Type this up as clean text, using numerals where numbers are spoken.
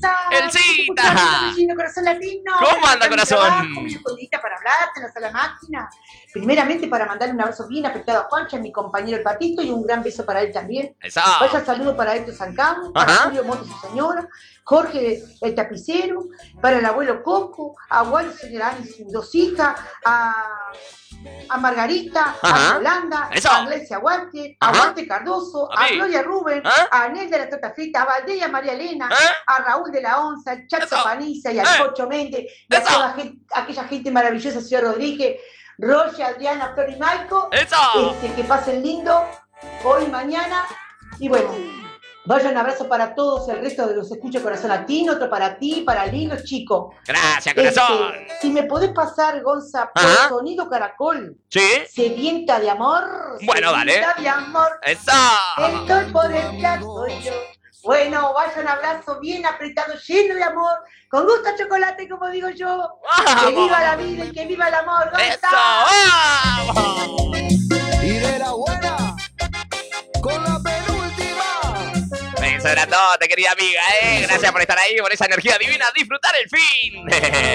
estás? ¡Elcita! Corazón latino. ¿Cómo anda, corazón? ¿Cómo para hablarte en la sala máquina? Primeramente para mandarle un abrazo bien apretado a Juancha, mi compañero el Patito, y un gran beso para él también. ¡Eso! Vaya saludo para Héctor Sancamo, para Julio Motos, su señora, Jorge el tapicero, para el abuelo Coco, a Wally, señora Ani, sus dos hijas, a Margarita, a Yolanda, a Grecia Walter, a Walter Cardoso, a Gloria Rubén, a Anel de la Torta Frita, a Valdés y a María Elena, a Raúl de la Onza, al Chacho Paniza y al Pocho Méndez, y a toda aquella gente maravillosa, señor Rodríguez, Roger, Adriana, Flor y Maico, que pasen lindo hoy y mañana, y bueno, vaya un abrazo para todos, el resto de los escucha Corazón Latino, otro para ti, para Lilo, chico. Gracias, corazón. Si me podés pasar, Gonza, por Sonido Caracol. Sí. Sedienta de amor. Bueno, dale. Sedienta de amor. ¡Eso! Estoy por el plato yo. Bueno, vaya un abrazo bien apretado, lleno de amor, con gusto a chocolate, como digo yo. ¡Vamos! Que viva la vida y que viva el amor, Gonza. ¡Eso! ¡Vamos! Y de la buena, con la penúltima. Beso grandote, querida amiga, Gracias por estar ahí, por esa energía divina. Disfrutar el fin.